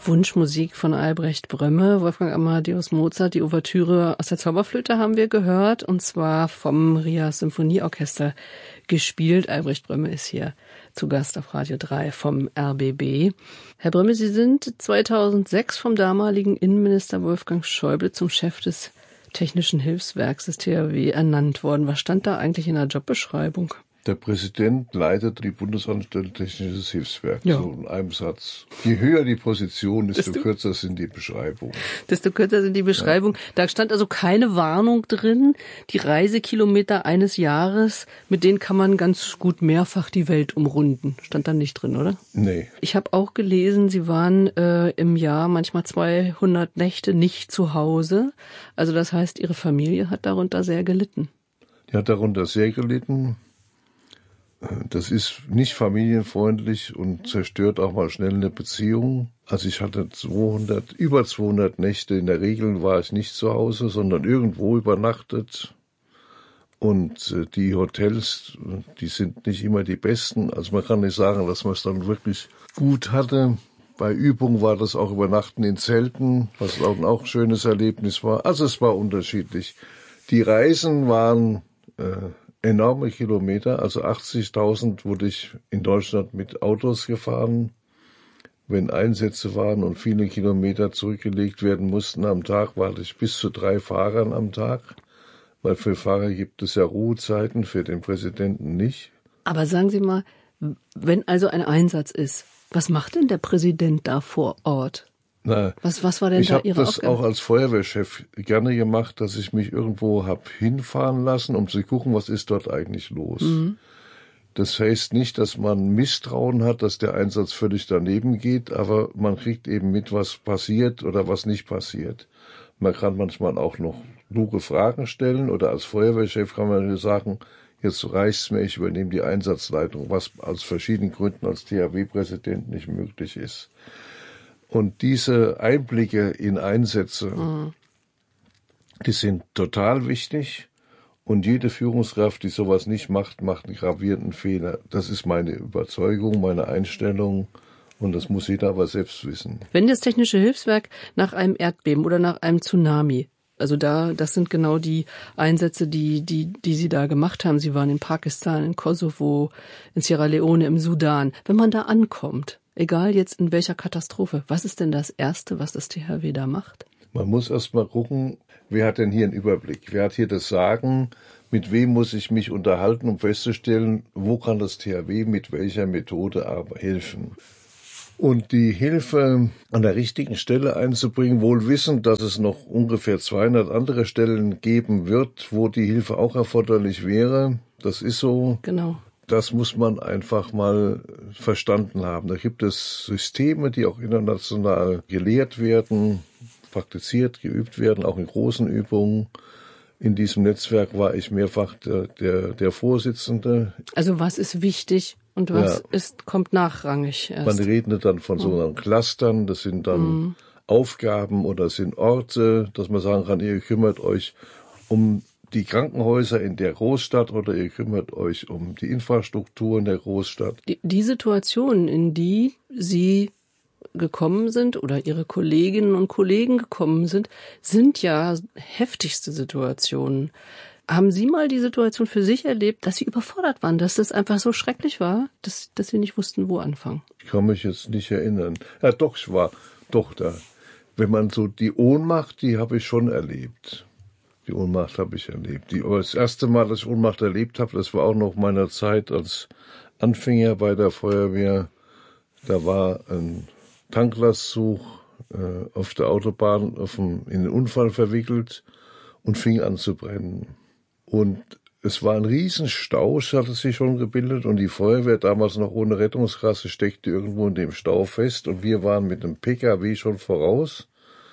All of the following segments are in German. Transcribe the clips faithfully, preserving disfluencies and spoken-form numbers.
Wunschmusik von Albrecht Brömme, Wolfgang Amadeus Mozart. Die Ouvertüre aus der Zauberflöte haben wir gehört, und zwar vom Rias Symphonieorchester gespielt. Albrecht Brömme ist hier zu Gast auf Radio drei vom R B B. Herr Brömme, Sie sind zweitausendsechs vom damaligen Innenminister Wolfgang Schäuble zum Chef des Technischen Hilfswerks des T H W ernannt worden. Was stand da eigentlich in der Jobbeschreibung? Der Präsident leitet die Bundesanstalt Technisches Hilfswerk. Ja. So in einem Satz. Je höher die Position, desto, desto kürzer sind die Beschreibungen. Desto kürzer sind die Beschreibungen. Ja. Da stand also keine Warnung drin. Die Reisekilometer eines Jahres, mit denen kann man ganz gut mehrfach die Welt umrunden. Stand da nicht drin, oder? Nee. Ich habe auch gelesen, Sie waren äh, im Jahr manchmal zweihundert Nächte nicht zu Hause. Also das heißt, Ihre Familie hat darunter sehr gelitten. Die hat darunter sehr gelitten. Das ist nicht familienfreundlich und zerstört auch mal schnell eine Beziehung. Also ich hatte zweihundert, über zweihundert Nächte. In der Regel war ich nicht zu Hause, sondern irgendwo übernachtet. Und die Hotels, die sind nicht immer die besten. Also man kann nicht sagen, dass man es dann wirklich gut hatte. Bei Übung war das auch Übernachten in Zelten, was auch ein schönes Erlebnis war. Also es war unterschiedlich. Die Reisen waren äh, enorme Kilometer, also achtzigtausend wurde ich in Deutschland mit Autos gefahren. Wenn Einsätze waren und viele Kilometer zurückgelegt werden mussten am Tag, war ich bis zu drei Fahrern am Tag. Weil für Fahrer gibt es ja Ruhezeiten, für den Präsidenten nicht. Aber sagen Sie mal, wenn also ein Einsatz ist, was macht denn der Präsident da vor Ort? Na, was, was war denn ich da hab Ihre das Aufgabe? auch als Feuerwehrchef gerne gemacht, dass ich mich irgendwo hab hinfahren lassen, um zu gucken, was ist dort eigentlich los. Mhm. Das heißt nicht, dass man Misstrauen hat, dass der Einsatz völlig daneben geht, aber man kriegt eben mit, was passiert oder was nicht passiert. Man kann manchmal auch noch kluge Fragen stellen oder als Feuerwehrchef kann man sagen, jetzt reicht's mir, ich übernehme die Einsatzleitung, was aus verschiedenen Gründen als T H W-Präsident nicht möglich ist. Und diese Einblicke in Einsätze, mhm. die sind total wichtig. Und jede Führungskraft, die sowas nicht macht, macht einen gravierenden Fehler. Das ist meine Überzeugung, meine Einstellung. Und das muss jeder aber selbst wissen. Wenn das Technische Hilfswerk nach einem Erdbeben oder nach einem Tsunami, also da, das sind genau die Einsätze, die, die, die Sie da gemacht haben. Sie waren in Pakistan, in Kosovo, in Sierra Leone, im Sudan. Wenn man da ankommt, egal jetzt in welcher Katastrophe, was ist denn das Erste, was das T H W da macht? Man muss erst mal gucken, wer hat denn hier einen Überblick? Wer hat hier das Sagen? Mit wem muss ich mich unterhalten, um festzustellen, wo kann das T H W mit welcher Methode helfen? Und die Hilfe an der richtigen Stelle einzubringen, wohl wissend, dass es noch ungefähr zweihundert andere Stellen geben wird, wo die Hilfe auch erforderlich wäre. Das ist so. Genau. Das muss man einfach mal verstanden haben. Da gibt es Systeme, die auch international gelehrt werden, praktiziert, geübt werden, auch in großen Übungen. In diesem Netzwerk war ich mehrfach der, der, der Vorsitzende. Also was ist wichtig und was ja. ist, kommt nachrangig erst? Man redet dann von sogenannten Clustern, das sind dann mhm. Aufgaben oder sind Orte, dass man sagen kann, ihr kümmert euch um die Krankenhäuser in der Großstadt oder ihr kümmert euch um die Infrastruktur in der Großstadt. Die, die Situation, in die Sie gekommen sind oder Ihre Kolleginnen und Kollegen gekommen sind, sind ja heftigste Situationen. Haben Sie mal die Situation für sich erlebt, dass Sie überfordert waren, dass das einfach so schrecklich war, dass, dass Sie nicht wussten, wo anfangen? Ich kann mich jetzt nicht erinnern. Ja doch, ich war doch da. Wenn man so die Ohnmacht, die habe ich schon erlebt. Die Ohnmacht habe ich erlebt. Die, aber das erste Mal, dass ich Ohnmacht erlebt habe, das war auch noch meiner Zeit als Anfänger bei der Feuerwehr. Da war ein Tanklastzug äh, auf der Autobahn auf dem, in den Unfall verwickelt und fing an zu brennen. Und es war ein Riesenstau, es hatte sich schon gebildet und die Feuerwehr, damals noch ohne Rettungsgasse, steckte irgendwo in dem Stau fest und wir waren mit dem P K W schon voraus.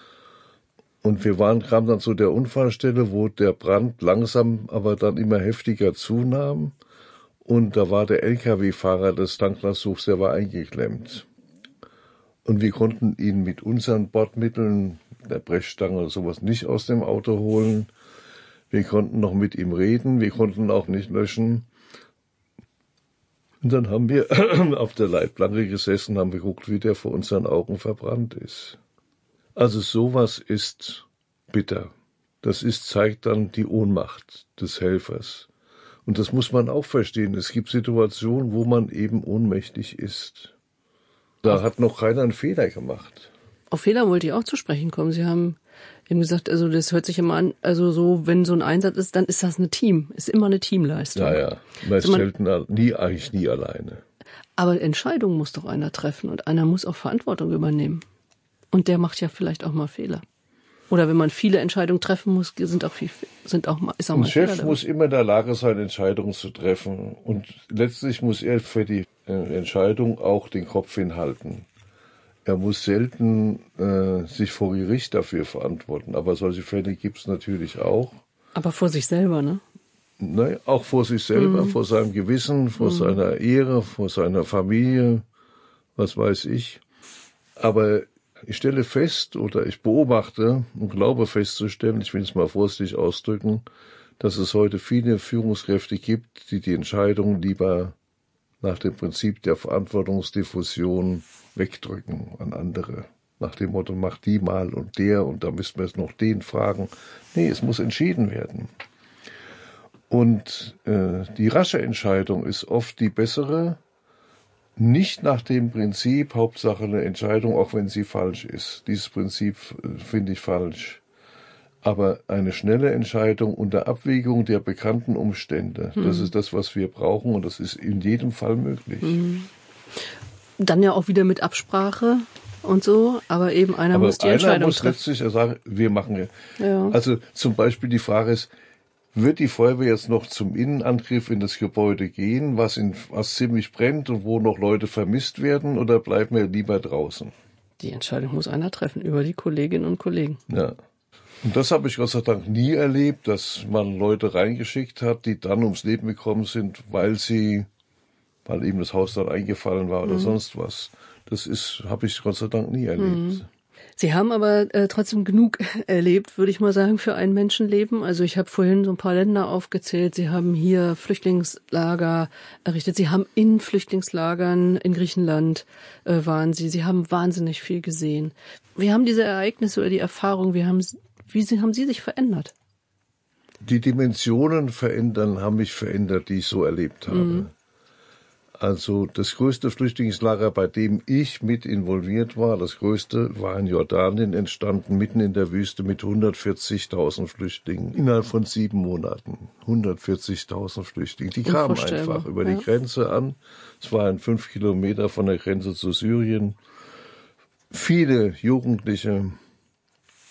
Und wir waren, kamen dann zu der Unfallstelle, wo der Brand langsam, aber dann immer heftiger zunahm. Und da war der L K W-Fahrer des Tanklastzugs, der war eingeklemmt. Und wir konnten ihn mit unseren Bordmitteln, der Brechstange oder sowas, nicht aus dem Auto holen. Wir konnten noch mit ihm reden, wir konnten auch nicht löschen. Und dann haben wir auf der Leitplanke gesessen, haben geguckt, wie der vor unseren Augen verbrannt ist. Also sowas ist bitter. Das ist, zeigt dann die Ohnmacht des Helfers. Und das muss man auch verstehen. Es gibt Situationen, wo man eben ohnmächtig ist. Da hat noch keiner einen Fehler gemacht. Auf Fehler wollte ich auch zu sprechen kommen. Sie haben eben gesagt, also das hört sich immer an, also so, wenn so ein Einsatz ist, dann ist das ein Team. Ist immer eine Teamleistung. Ja, ja. Man ist also man, selten, nie, eigentlich nie alleine. Aber Entscheidungen muss doch einer treffen und einer muss auch Verantwortung übernehmen. Und der macht ja vielleicht auch mal Fehler. Oder wenn man viele Entscheidungen treffen muss, sind auch viel, sind auch mal, ist auch mal Ein Chef Fehler muss immer in der Lage sein, Entscheidungen zu treffen. Und letztlich muss er für die Entscheidung auch den Kopf hinhalten. Er muss selten äh, sich vor Gericht dafür verantworten. Aber solche Fälle gibt es natürlich auch. Aber vor sich selber, ne? Ne, auch vor sich selber, mhm. vor seinem Gewissen, vor mhm. seiner Ehre, vor seiner Familie, was weiß ich. Aber ich stelle fest oder ich beobachte und glaube festzustellen, ich will es mal vorsichtig ausdrücken, dass es heute viele Führungskräfte gibt, die die Entscheidung lieber nach dem Prinzip der Verantwortungsdiffusion wegdrücken an andere. Nach dem Motto, mach die mal und der und da müssen wir jetzt noch den fragen. Nee, es muss entschieden werden. Und äh, die rasche Entscheidung ist oft die bessere, nicht nach dem Prinzip, Hauptsache eine Entscheidung, auch wenn sie falsch ist. Dieses Prinzip äh, finde ich falsch. Aber eine schnelle Entscheidung unter Abwägung der bekannten Umstände, mhm. das ist das, was wir brauchen und das ist in jedem Fall möglich. Mhm. Dann ja auch wieder mit Absprache und so, aber eben einer aber muss die einer Entscheidung muss treffen. letztlich sagen, wir machen ja. Also zum Beispiel die Frage ist, wird die Feuerwehr jetzt noch zum Innenangriff in das Gebäude gehen, was, in, was ziemlich brennt und wo noch Leute vermisst werden, oder bleiben wir lieber draußen? Die Entscheidung muss einer treffen über die Kolleginnen und Kollegen. Ja. Und das habe ich Gott sei Dank nie erlebt, dass man Leute reingeschickt hat, die dann ums Leben gekommen sind, weil sie, weil eben das Haus dann eingefallen war oder mhm. sonst was. Das ist, habe ich Gott sei Dank nie erlebt. Mhm. Sie haben aber äh, trotzdem genug erlebt, würde ich mal sagen, für ein Menschenleben. Also ich habe vorhin so ein paar Länder aufgezählt. Sie haben hier Flüchtlingslager errichtet. Sie haben in Flüchtlingslagern in Griechenland äh, waren Sie. Sie haben wahnsinnig viel gesehen. Wie haben diese Ereignisse oder die Erfahrung, wie haben, wie Sie, haben Sie sich verändert? Die Dimensionen verändern, haben mich verändert, die ich so erlebt habe. Mhm. Also das größte Flüchtlingslager, bei dem ich mit involviert war, das größte war in Jordanien entstanden, mitten in der Wüste mit hundertvierzigtausend Flüchtlingen innerhalb von sieben Monaten. hundertvierzigtausend Flüchtlinge. Die kamen einfach über ja. die Grenze an. Es waren fünf Kilometer von der Grenze zu Syrien. Viele Jugendliche,